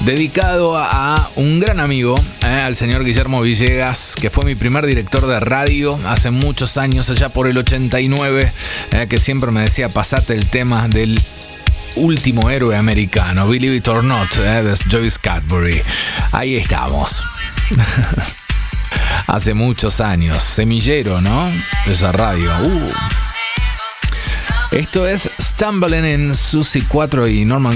dedicado a un gran amigo, al señor Guillermo Villegas, que fue mi primer director de radio hace muchos años, allá por el 89, que siempre me decía, pasate el tema del último héroe americano, Believe It or Not, de Joyce Cadbury. Ahí estamos. Hace muchos años, semillero, ¿no? De esa radio. Esto es Stumbling en Susie 4 y Norman